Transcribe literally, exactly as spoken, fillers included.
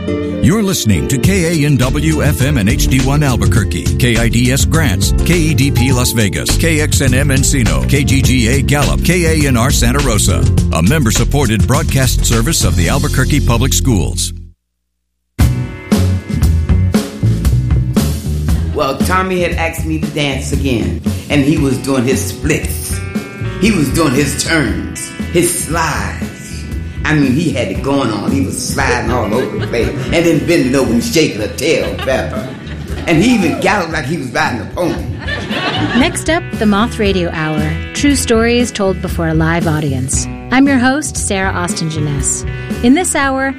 You're listening to K A N W F M and H D one Albuquerque, K I D S Grants, K E D P Las Vegas, K X N M Encino, K G G A Gallup, K A N R Santa Rosa, a member-supported broadcast service of the Albuquerque Public Schools. Well, Tommy had asked me to dance again, and he was doing his splits. He was doing his turns, his slides. I mean, he had it going on. He was sliding all over the place and then bending over and shaking a tail feather. And he even galloped like he was riding a pony. Next up, the Moth Radio Hour. True stories told before a live audience. I'm your host, Sarah Austin Jeunesse. In this hour,